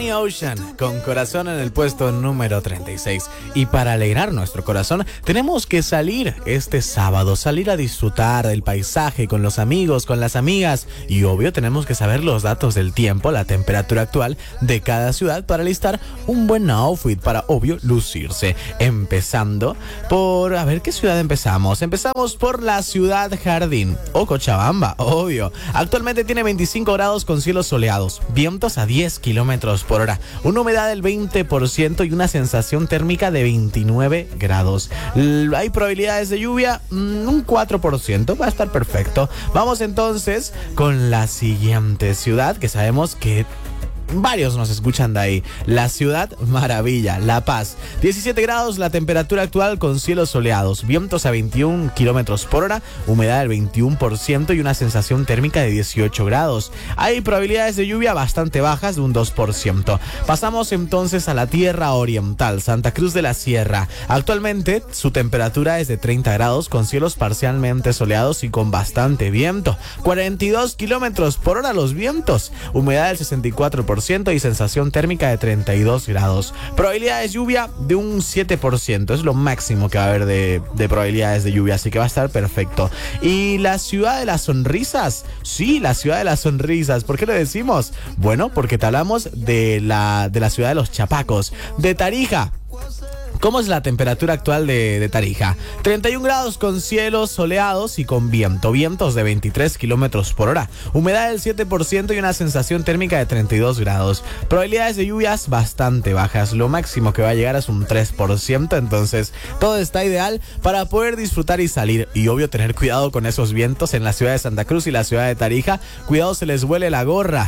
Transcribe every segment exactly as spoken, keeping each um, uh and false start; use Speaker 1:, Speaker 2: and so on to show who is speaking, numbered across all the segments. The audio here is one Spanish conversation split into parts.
Speaker 1: Danny Ocean, con Corazón en el puesto número treinta y seis. Y para alegrar nuestro corazón, tenemos que salir este sábado, salir a disfrutar del paisaje con los amigos, con las amigas. Y obvio, tenemos que saber los datos del tiempo, la temperatura actual de cada ciudad para listar un buen outfit, para, obvio, lucirse. Empezando por, a ver, ¿qué ciudad empezamos? Empezamos por la Ciudad Jardín, o Cochabamba, obvio. Actualmente tiene veinticinco grados con cielos soleados, vientos a diez kilómetros por hora, una humedad del veinte por ciento y una sensación térmica de veintinueve grados. L- Hay probabilidades de lluvia, mmm, un cuatro por ciento, va a estar perfecto. Vamos entonces con la siguiente ciudad, que sabemos que varios nos escuchan de ahí. La Ciudad Maravilla, La Paz. diecisiete grados la temperatura actual con cielos soleados, vientos a veintiún kilómetros por hora, humedad del veintiuno por ciento y una sensación térmica de dieciocho grados. Hay probabilidades de lluvia bastante bajas de un dos por ciento. Pasamos entonces a la Tierra Oriental, Santa Cruz de la Sierra. Actualmente su temperatura es de treinta grados con cielos parcialmente soleados y con bastante viento. cuarenta y dos kilómetros por hora los vientos, humedad del sesenta y cuatro por ciento y sensación térmica de treinta y dos grados. Probabilidades de lluvia de un siete por ciento. Es lo máximo que va a haber de, de probabilidades de lluvia, así que va a estar perfecto. ¿Y la Ciudad de las Sonrisas? Sí, la Ciudad de las Sonrisas. ¿Por qué lo decimos? Bueno, porque te hablamos de la, de la Ciudad de los Chapacos, de Tarija. ¿Cómo es la temperatura actual de, de Tarija? treinta y un grados con cielos soleados y con viento. Vientos de veintitrés kilómetros por hora. Humedad del siete por ciento y una sensación térmica de treinta y dos grados. Probabilidades de lluvias bastante bajas. Lo máximo que va a llegar es un tres por ciento. Entonces, todo está ideal para poder disfrutar y salir. Y obvio, tener cuidado con esos vientos en la ciudad de Santa Cruz y la ciudad de Tarija. Cuidado, se les vuele la gorra.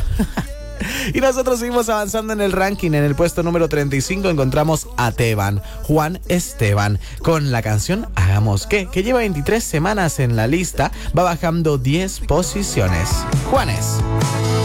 Speaker 1: Y nosotros seguimos avanzando en el ranking. En el puesto número treinta y cinco encontramos a Teban, Juan Esteban, con la canción Hagamos qué, que lleva veintitrés semanas en la lista, va bajando diez posiciones. Juanes.